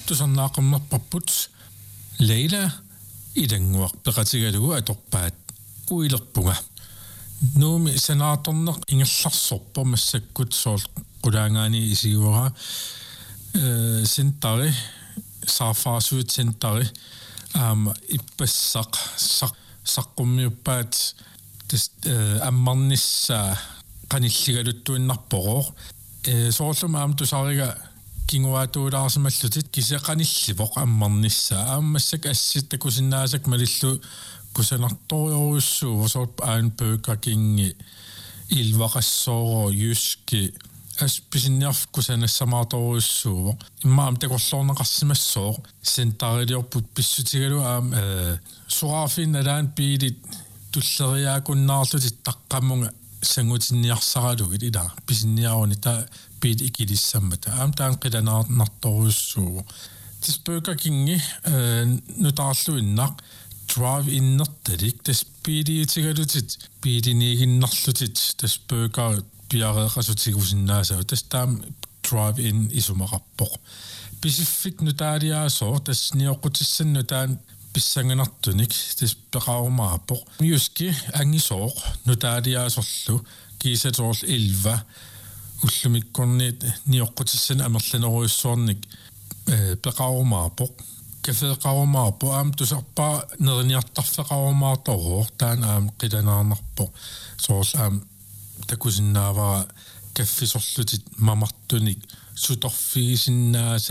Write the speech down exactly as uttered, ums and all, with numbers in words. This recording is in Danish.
tusarnaaqammerparput Leila ilanguaq peqatigalugu atorpaat uilerpunga nuumi sanaatorneq ingallarsorpa massakkut sool qulaangaani isiuara э сентари саафаасуут сентари аама иппассақ сақ саққуммиуппаат тас аммарниссаа qanilligaluttuinnarpoqor э соорлума аам тусарига кингуаатуулаарсималлутит кисеқанилливоқ аммарнissaa аамассак ассит такусиннаасак малиллу кусанарториоруссуу сорп аан пøkakинги илвақассоороо юски асписинниарф кусанассамааторуссуу иммаам такорлоорнеқарсимассоо сентарилиорпут писсутигалу аам э суаафин алаан пиилит туллериаакуннаарлутит таққаммунга сангутинниарсаралугит ила писинниаруни та пиит икилиссаммата аам таан қиланаарнарторуссуу тис пøkakинги э нутаарлуиннақ drive innertalik tas piiliitigalutит piiliniiginnarlutit tas pøkar piareeqasutigusinnaasau tas taam drive in isumaqarpoq pacific nutaaliaasoo tas nioqqutissannu taan pissanganartunik tas peqarumaarpoq miuski angisooq nutaaliaasorlu kiisatoorl elva ullumikkorniit nioqqutissan amerlaneruissuarnik peqarumaarpoq кафеэқарумаарпу аам тусарпаа нерниартарфеқарумаартароо таан аам қиланаарнарпо соорл аам такусиннаавара каффисорлутит мамартуник суторфигисиннааса